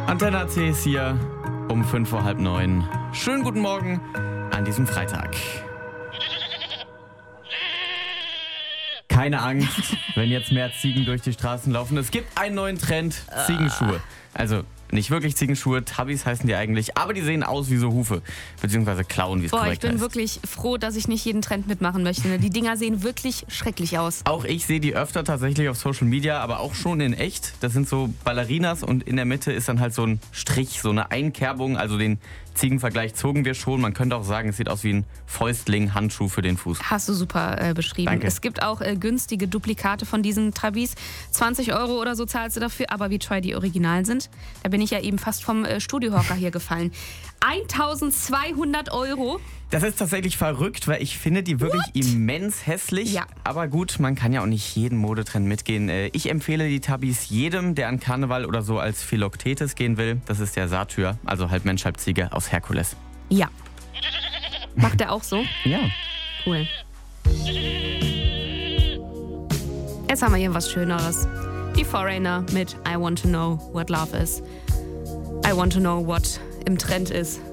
Antenne AC ist hier um 8:05. Schönen guten Morgen an diesem Freitag. Keine Angst, wenn jetzt mehr Ziegen durch die Straßen laufen. Es gibt einen neuen Trend, Ziegenschuhe. Also nicht wirklich Ziegenschuhe, Tabis heißen die eigentlich, aber die sehen aus wie so Hufe, beziehungsweise Klauen, wie es korrekt heißt. Ich bin wirklich froh, dass ich nicht jeden Trend mitmachen möchte. Die Dinger sehen wirklich schrecklich aus. Auch ich sehe die öfter tatsächlich auf Social Media, aber auch schon in echt. Das sind so Ballerinas und in der Mitte ist dann halt so ein Strich, so eine Einkerbung. Also den Ziegenvergleich zogen wir schon. Man könnte auch sagen, es sieht aus wie ein Fäustling-Handschuh für den Fuß. Hast du super beschrieben. Danke. Es gibt auch günstige Duplikate von diesen Tabis. 20 € oder so zahlst du dafür, aber wie teuer die Originalen sind, da bin ich ja eben fast vom Studiohocker hier gefallen. 1.200 €. Das ist tatsächlich verrückt, weil ich finde die wirklich immens hässlich. Ja. Aber gut, man kann ja auch nicht jeden Modetrend mitgehen. Ich empfehle die Tabis jedem, der an Karneval oder so als Philoktetes gehen will. Das ist der Satyr, also halb Mensch, halb Ziege aus Herkules. Ja. Macht der auch so? Ja. Cool. Jetzt haben wir hier was Schöneres. Die Foreigner mit I Want to Know What Love Is. I Want to Know What im Trend ist.